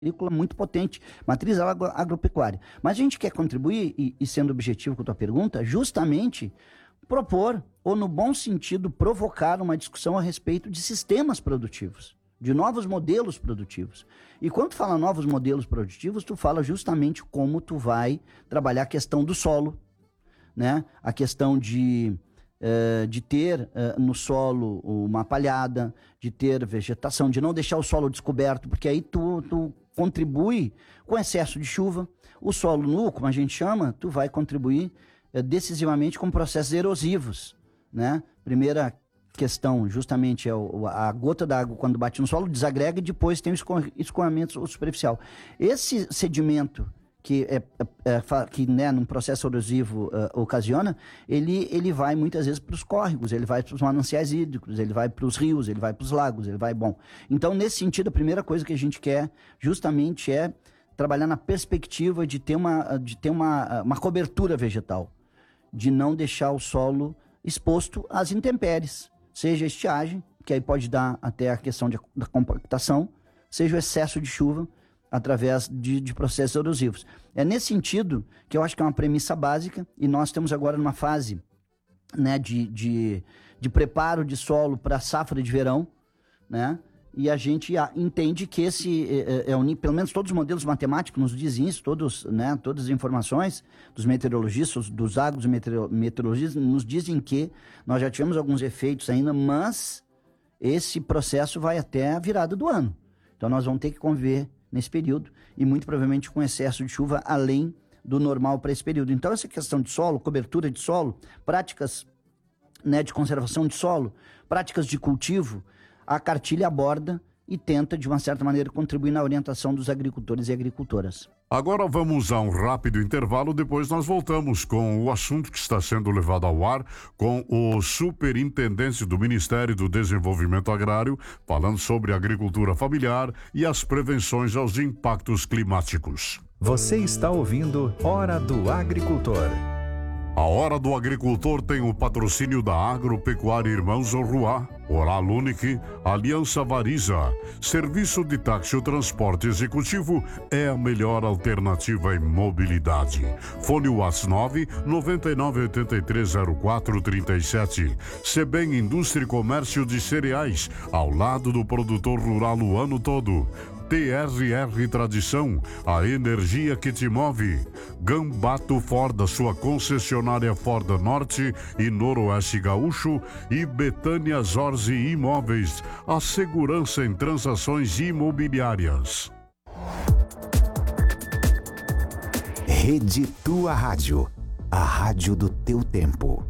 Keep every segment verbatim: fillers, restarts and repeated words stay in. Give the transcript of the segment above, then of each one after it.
agrícola muito potente, matriz agro, agropecuária. Mas a gente quer contribuir, e, e sendo objetivo com a tua pergunta, justamente propor, ou no bom sentido, provocar uma discussão a respeito de sistemas produtivos, de novos modelos produtivos. E quando tu fala novos modelos produtivos, tu fala justamente como tu vai trabalhar a questão do solo, né? A questão de, uh, de ter uh, no solo uma palhada, de ter vegetação, de não deixar o solo descoberto, porque aí tu, tu contribui com excesso de chuva. O solo nu, como a gente chama, tu vai contribuir uh, decisivamente com processos erosivos, né? Primeira questão justamente é o, a gota d'água quando bate no solo desagrega e depois tem o escoamento superficial. Esse sedimento que, é, é, é, que né, num processo erosivo uh, ocasiona, ele, ele vai muitas vezes para os córregos, ele vai para os mananciais hídricos, ele vai para os rios, ele vai para os lagos, ele vai bom. Então, nesse sentido, a primeira coisa que a gente quer justamente é trabalhar na perspectiva de ter uma, de ter uma, uma cobertura vegetal, de não deixar o solo exposto às intempéries, seja a estiagem, que aí pode dar até a questão de, da compactação, seja o excesso de chuva através de, de processos erosivos. É nesse sentido que eu acho que é uma premissa básica, e nós estamos agora numa fase, né, de, de, de preparo de solo para a safra de verão, né? E a gente a, entende que esse, é, é, é, pelo menos todos os modelos matemáticos nos dizem isso, todos, né, todas as informações dos meteorologistas, dos agros meteorologistas, nos dizem que nós já tivemos alguns efeitos ainda, mas esse processo vai até a virada do ano. Então nós vamos ter que conviver nesse período, e muito provavelmente com excesso de chuva além do normal para esse período. Então essa questão de solo, cobertura de solo, práticas, né, de conservação de solo, práticas de cultivo, a cartilha aborda e tenta, de uma certa maneira, contribuir na orientação dos agricultores e agricultoras. Agora vamos a um rápido intervalo, depois nós voltamos com o assunto que está sendo levado ao ar com o superintendente do Ministério do Desenvolvimento Agrário, falando sobre agricultura familiar e as prevenções aos impactos climáticos. Você está ouvindo Hora do Agricultor. A Hora do Agricultor tem o patrocínio da Agropecuária Irmãos Orruá, Oral Unique, Aliança Variza. Serviço de táxi ou transporte executivo é a melhor alternativa em mobilidade. Fone WhatsApp nove nove nove oito três zero quatro três sete. Sebem Indústria e Comércio de Cereais, ao lado do produtor rural o ano todo. T R R Tradição, a energia que te move. Gambato Ford, sua concessionária Ford Norte e Noroeste Gaúcho, e Betânia Zorzi Imóveis, a segurança em transações imobiliárias. Rede Tua Rádio, a rádio do teu tempo.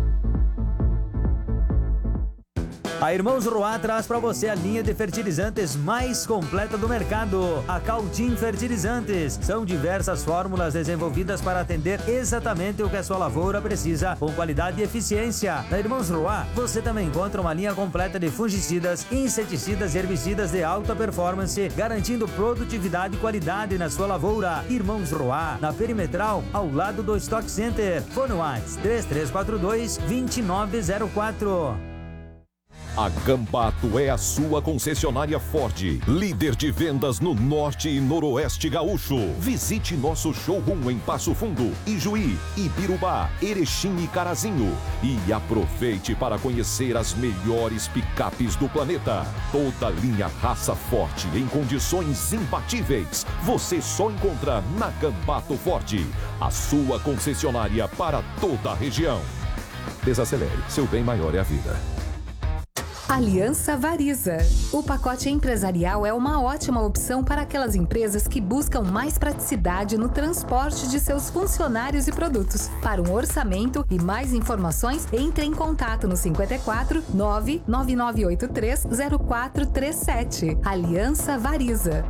A Irmãos Roá traz para você a linha de fertilizantes mais completa do mercado, a Cautim Fertilizantes. São diversas fórmulas desenvolvidas para atender exatamente o que a sua lavoura precisa, com qualidade e eficiência. Na Irmãos Roá, você também encontra uma linha completa de fungicidas, inseticidas e herbicidas de alta performance, garantindo produtividade e qualidade na sua lavoura. Irmãos Roá, na Perimetral, ao lado do Stock Center. Fone WhatsApp três três quatro dois, dois nove zero quatro. A Gambato é a sua concessionária Ford, líder de vendas no Norte e Noroeste Gaúcho. Visite nosso showroom em Passo Fundo, Ijuí, Ibirubá, Erechim e Carazinho. E aproveite para conhecer as melhores picapes do planeta. Toda linha raça forte em condições imbatíveis. Você só encontra na Gambato Ford, a sua concessionária para toda a região. Desacelere, seu bem maior é a vida. Aliança Variza. O pacote empresarial é uma ótima opção para aquelas empresas que buscam mais praticidade no transporte de seus funcionários e produtos. Para um orçamento e mais informações, entre em contato no cinquenta e quatro, nove nove nove oito três, zero quatro três sete. Aliança Variza.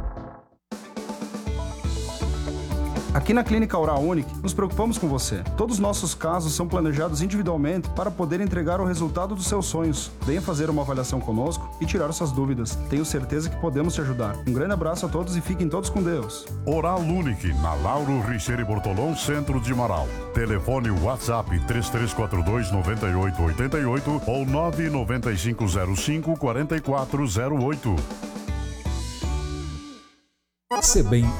Aqui na Clínica Oral Unique, nos preocupamos com você. Todos os nossos casos são planejados individualmente para poder entregar o resultado dos seus sonhos. Venha fazer uma avaliação conosco e tirar suas dúvidas. Tenho certeza que podemos te ajudar. Um grande abraço a todos e fiquem todos com Deus. Oral Unique, na Lauro Richeiro e Bortolão, centro de Marau. Telefone WhatsApp três três quatro dois, nove oito oito oito ou nove nove cinco zero cinco, quatro quatro zero oito. Sebem